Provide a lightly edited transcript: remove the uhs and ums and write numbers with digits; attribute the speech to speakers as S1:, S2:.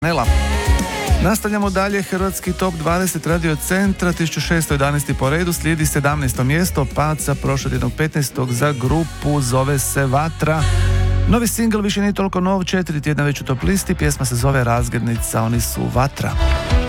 S1: Nela. Nastavljamo dalje, hrvatski top 20 Radio Centra, 1611. po redu, slijedi 17. mjesto, pad sa prošlotjednog 15. za grupu, zove se Vatra. Novi singl više nije toliko nov, 4 tjedna već u top listi, pjesma se zove Razglednica, oni su Vatra.